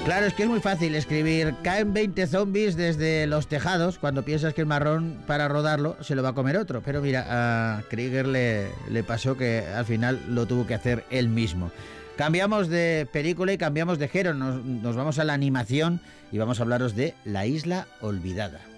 Claro, es que es muy fácil escribir caen 20 zombies desde los tejados cuando piensas que el marrón para rodarlo se lo va a comer otro. Pero mira, a Krieger le pasó que al final lo tuvo que hacer él mismo. Cambiamos de película y cambiamos de género, nos vamos a la animación y vamos a hablaros de La Isla Olvidada.